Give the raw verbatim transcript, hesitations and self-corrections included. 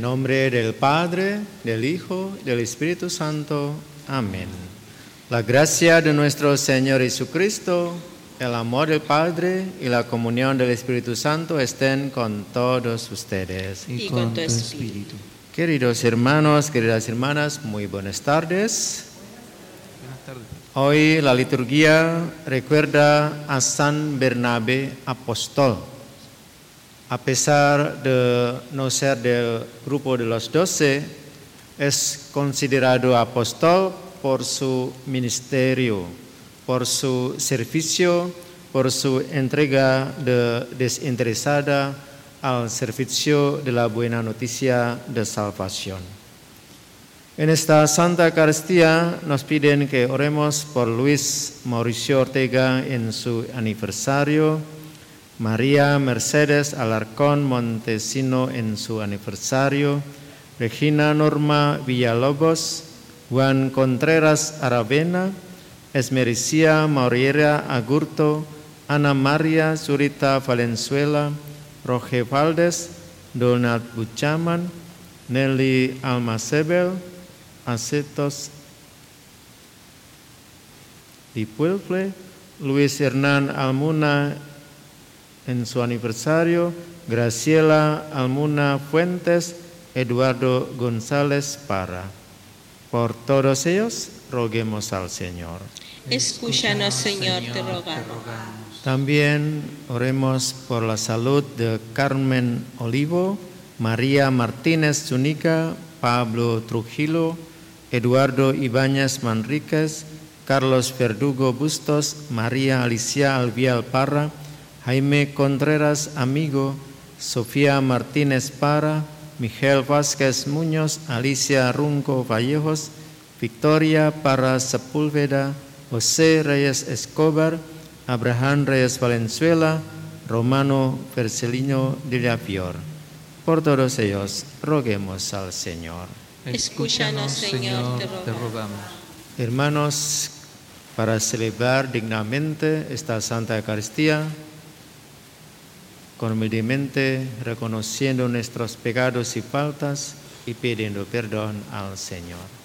En nombre del Padre, del Hijo y del Espíritu Santo. Amén. La gracia de nuestro Señor Jesucristo, el amor del Padre y la comunión del Espíritu Santo estén con todos ustedes. Y con tu espíritu. Queridos hermanos, queridas hermanas, muy buenas tardes. Buenas tardes. Hoy la liturgia recuerda a San Bernabé apóstol. A pesar de no ser del grupo de los doce, es considerado apóstol por su ministerio, por su servicio, por su entrega de desinteresada al servicio de la buena noticia de salvación. En esta Santa Eucaristía nos piden que oremos por Luis Mauricio Ortega en su aniversario, María Mercedes Alarcón Montesino en su aniversario, Regina Norma Villalobos, Juan Contreras Aravena, Esmericia Mauriera Agurto, Ana María Zurita Valenzuela, Roge Valdés, Donald Buchaman, Nelly Almacebel, Acetos Dipuelple, Luis Hernán Almuna en su aniversario, Graciela Almuna Fuentes, Eduardo González Parra. Por todos ellos, roguemos al Señor. Escúchanos, Señor, te rogamos. También oremos por la salud de Carmen Olivo, María Martínez Zúñiga, Pablo Trujillo, Eduardo Ibáñez Manríquez, Carlos Verdugo Bustos, María Alicia Alvial Parra, Jaime Contreras Amigo, Sofía Martínez Parra, Miguel Vázquez Muñoz, Alicia Runco Vallejos, Victoria Parra Sepúlveda, José Reyes Escobar, Abraham Reyes Valenzuela, Romano Percelino de Villafior. Por todos ellos, roguemos al Señor. Escúchanos, Señor, te rogamos. Hermanos, para celebrar dignamente esta Santa Eucaristía, con humildemente reconociendo nuestros pecados y faltas y pidiendo perdón al Señor.